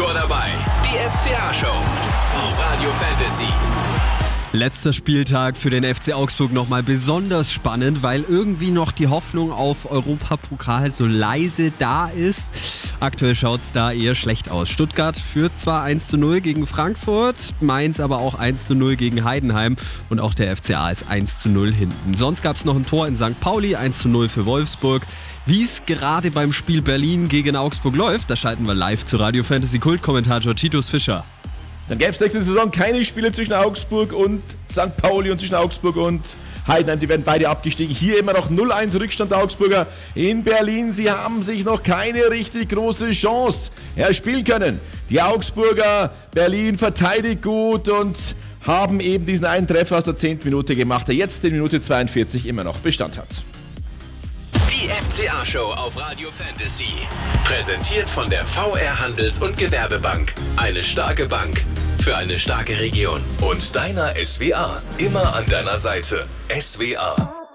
Tor dabei. Die FCA-Show auf Radio Fantasy. Letzter Spieltag für den FC Augsburg nochmal besonders spannend, weil irgendwie noch die Hoffnung auf Europapokal so leise da ist. Aktuell schaut es da eher schlecht aus. Stuttgart führt zwar 1:0 gegen Frankfurt, Mainz aber auch 1:0 gegen Heidenheim und auch der FCA ist 1:0 hinten. Sonst gab es noch ein Tor in St. Pauli, 1:0 für Wolfsburg. Wie es gerade beim Spiel Berlin gegen Augsburg läuft, da schalten wir live zu Radio Fantasy Kultkommentator Titus Fischer. Dann gäbe es nächste Saison keine Spiele zwischen Augsburg und St. Pauli und zwischen Augsburg und Heidenheim. Die werden beide abgestiegen. Hier immer noch 0-1 Rückstand der Augsburger in Berlin. Sie haben sich noch keine richtig große Chance erspielen können. Die Augsburger, Berlin verteidigt gut und haben eben diesen einen Treffer aus der 10. Minute gemacht, der jetzt in Minute 42 immer noch Bestand hat. Die FCA-Show auf Radio Fantasy. Präsentiert von der VR Handels- und Gewerbebank. Eine starke Bank für eine starke Region. Und deiner SWA. Immer an deiner Seite. SWA.